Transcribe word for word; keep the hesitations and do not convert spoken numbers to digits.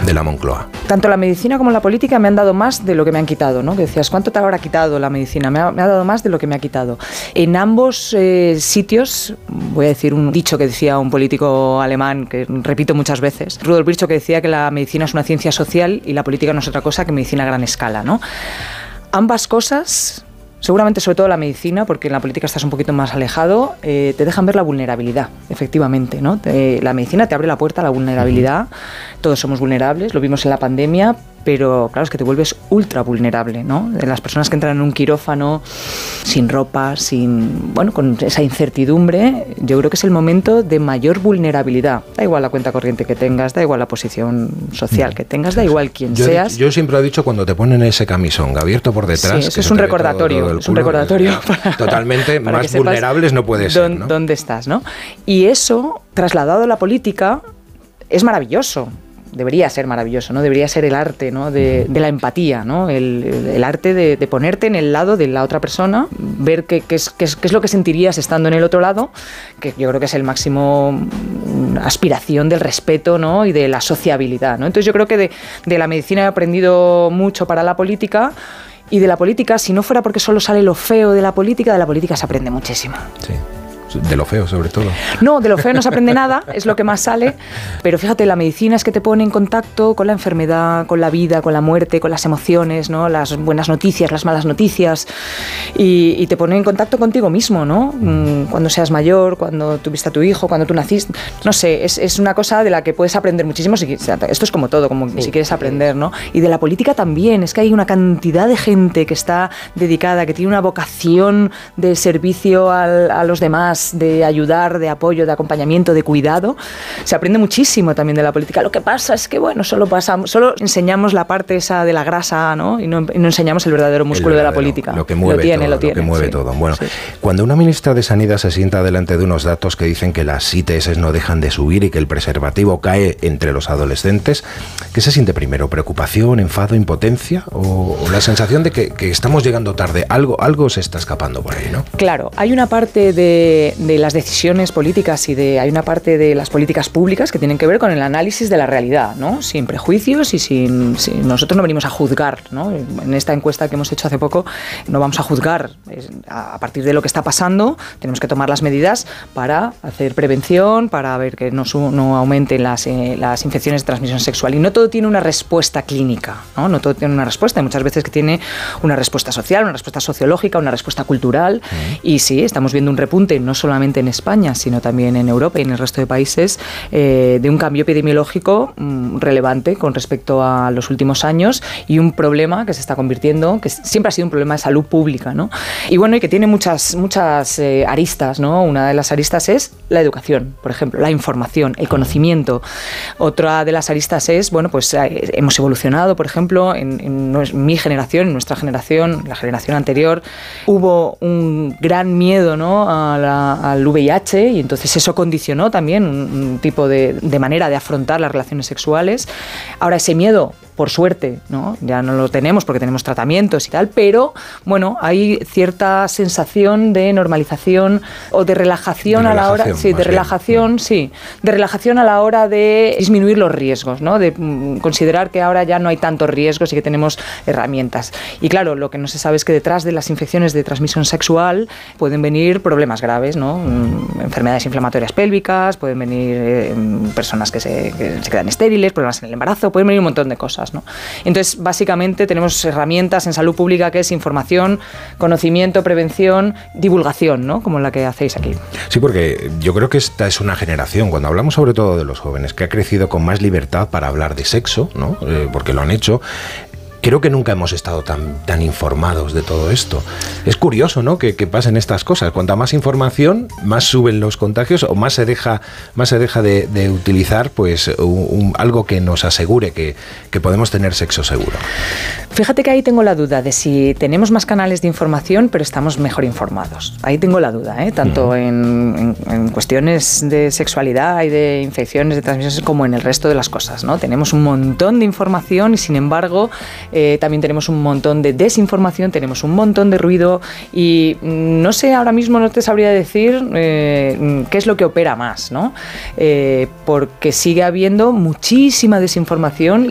de la Moncloa? Tanto la medicina como la política me han dado más de lo que me han quitado, ¿no? Que decías, ¿cuánto te habrá quitado la medicina? Me ha, me ha dado más de lo que me ha quitado. En ambos eh, sitios, voy a decir un dicho que decía un político alemán, que repito muchas veces, Rudolf Virchow, que decía que la medicina es una ciencia social y la política no es otra cosa que medicina a gran escala, ¿no? Ambas cosas, seguramente sobre todo la medicina, porque en la política estás un poquito más alejado, eh, te dejan ver la vulnerabilidad, efectivamente, ¿no? Te, la medicina te abre la puerta a la vulnerabilidad, todos somos vulnerables, lo vimos en la pandemia, pero claro, es que te vuelves ultra vulnerable, ¿no? De las personas que entran en un quirófano sin ropa, sin, bueno, con esa incertidumbre, yo creo que es el momento de mayor vulnerabilidad. Da igual la cuenta corriente que tengas, da igual la posición social que tengas, da igual quién yo, seas. Yo siempre he dicho cuando te ponen ese camisón abierto por detrás. Sí, eso es un recordatorio, todo, todo es un recordatorio. Para, totalmente para más vulnerables no puede ser, ¿no? Dónde estás, ¿no? Y eso, trasladado a la política, es maravilloso. Debería ser maravilloso, ¿no? Debería ser el arte, ¿no? de, de la empatía, ¿no? El, el, el arte de, de ponerte en el lado de la otra persona, ver qué, qué, es, qué, es, qué es lo que sentirías estando en el otro lado, que yo creo que es el máximo aspiración del respeto, ¿no? Y de la sociabilidad, ¿no? Entonces yo creo que de, de la medicina he aprendido mucho para la política, y de la política, si no fuera porque solo sale lo feo de la política, de la política se aprende muchísimo. Sí. De lo feo, sobre todo. No, de lo feo no se aprende nada, es lo que más sale, pero fíjate, la medicina es que te pone en contacto con la enfermedad, con la vida, con la muerte, con las emociones, ¿no? Las buenas noticias, las malas noticias, y, y te pone en contacto contigo mismo, ¿no? Cuando seas mayor, cuando tuviste a tu hijo, cuando tú naciste, no sé, es, es una cosa de la que puedes aprender muchísimo, si, esto es como todo, como sí, si quieres aprender, ¿no? Y de la política también, es que hay una cantidad de gente que está dedicada, que tiene una vocación de servicio al, a los demás, de ayudar, de apoyo, de acompañamiento, de cuidado. Se aprende muchísimo también de la política. Lo que pasa es que, bueno, solo pasamos, solo enseñamos la parte esa de la grasa, ¿no? Y no, y no enseñamos el verdadero músculo el verdadero, de la política. Lo que mueve lo tiene, todo. Lo, tiene, lo que mueve sí, todo. Bueno, sí. Cuando una ministra de Sanidad se sienta delante de unos datos que dicen que las I T S no dejan de subir y que el preservativo cae entre los adolescentes, ¿qué se siente primero? ¿Preocupación, enfado, impotencia? ¿O, o la sensación de que, que estamos llegando tarde? Algo, algo se está escapando por ahí, ¿no? Claro, hay una parte de, de las decisiones políticas y de hay una parte de las políticas públicas que tienen que ver con el análisis de la realidad, ¿no? Sin prejuicios y sin, sin nosotros no venimos a juzgar, ¿no? En esta encuesta que hemos hecho hace poco no vamos a juzgar. A partir de lo que está pasando tenemos que tomar las medidas para hacer prevención, para ver que no, no aumenten las, eh, las infecciones de transmisión sexual, y no todo tiene una respuesta clínica, ¿no? No todo tiene una respuesta, hay muchas veces que tiene una respuesta social, una respuesta sociológica, una respuesta cultural, mm. y sí, estamos viendo un repunte no solamente en España, sino también en Europa y en el resto de países, eh, de un cambio epidemiológico mmm, relevante con respecto a los últimos años, y un problema que se está convirtiendo, que siempre ha sido un problema de salud pública, ¿no? Y bueno, y que tiene muchas, muchas eh, aristas, ¿no? Una de las aristas es la educación, por ejemplo, la información, el conocimiento. Otra de las aristas es, bueno, pues eh, hemos evolucionado, por ejemplo, en, en mi generación, en nuestra generación, la generación anterior, hubo un gran miedo, ¿no? a la, al V I H, y entonces eso condicionó también un, un tipo de, de manera de afrontar las relaciones sexuales. Ahora ese miedo, por suerte, ¿no? Ya no lo tenemos porque tenemos tratamientos y tal, pero bueno, hay cierta sensación de normalización o de relajación, de a la hora, sí, de relajación, bien. sí, de relajación a la hora de disminuir los riesgos, ¿no? De mm, considerar que ahora ya no hay tantos riesgos y que tenemos herramientas. Y claro, lo que no se sabe es que detrás de las infecciones de transmisión sexual pueden venir problemas graves, ¿no? Mm, enfermedades inflamatorias pélvicas, pueden venir eh, personas que se, que se quedan estériles, problemas en el embarazo, pueden venir un montón de cosas, ¿no? Entonces, básicamente tenemos herramientas en salud pública que es información, conocimiento, prevención, divulgación, ¿no? Como la que hacéis aquí. Sí, porque yo creo que esta es una generación, cuando hablamos sobre todo de los jóvenes, que ha crecido con más libertad para hablar de sexo, ¿no? Eh, porque lo han hecho. Creo que nunca hemos estado tan, tan informados de todo esto. Es curioso, ¿no? Que, que pasen estas cosas. Cuanta más información, más suben los contagios o más se deja, más se deja de, de utilizar, pues, un, un, algo que nos asegure que, que podemos tener sexo seguro. Fíjate que ahí tengo la duda de si tenemos más canales de información, pero estamos mejor informados. Ahí tengo la duda, ¿eh? Tanto uh-huh. en, en, en cuestiones de sexualidad y de infecciones de transmisión como en el resto de las cosas, ¿no? Tenemos un montón de información y, sin embargo, Eh, también tenemos un montón de desinformación, tenemos un montón de ruido y no sé, ahora mismo no te sabría decir eh, qué es lo que opera más, ¿no? Eh, porque sigue habiendo muchísima desinformación